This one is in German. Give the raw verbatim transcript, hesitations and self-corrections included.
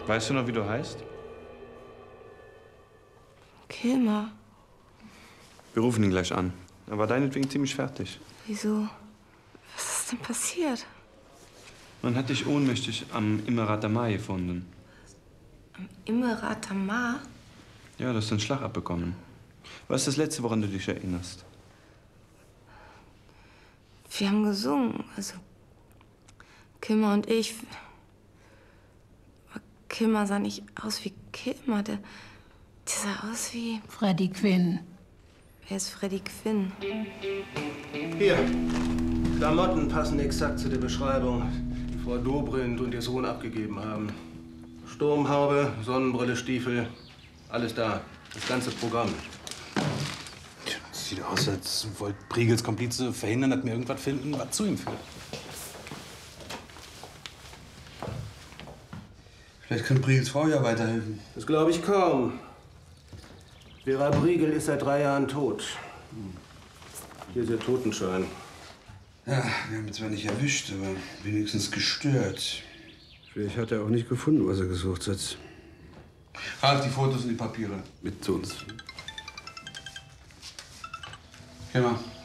Weißt du noch, wie du heißt? Kilmer. Wir rufen ihn gleich an. Er war deinetwegen ziemlich fertig. Wieso? Was ist denn passiert? Man hat dich ohnmächtig am Immerat Damar gefunden. Am Immerat Damar? Ja, du hast einen Schlag abbekommen. Was ist das Letzte, woran du dich erinnerst? Wir haben gesungen, also Kilmer und ich. Aber Kilmer sah nicht aus wie Kilmer, der, der sah aus wie... Freddie Quinn. Wer ist Freddie Quinn? Hier, Klamotten passen exakt zu der Beschreibung, die Frau Dobrindt und ihr Sohn abgegeben haben. Sturmhaube, Sonnenbrille, Stiefel, alles da. Das ganze Programm. Sieht aus, als wollte Priegels Komplize verhindern, dass wir irgendwas finden, was zu ihm führt. Vielleicht kann Priegels Frau ja weiterhelfen. Das glaube ich kaum. Vera Priegel ist seit drei Jahren tot. Hier ist ihr Totenschein. Ja, wir haben ihn zwar nicht erwischt, aber wenigstens gestört. Vielleicht hat er auch nicht gefunden, was er gesucht hat. Ralf, die Fotos und die Papiere. Mit zu uns. Geh mal.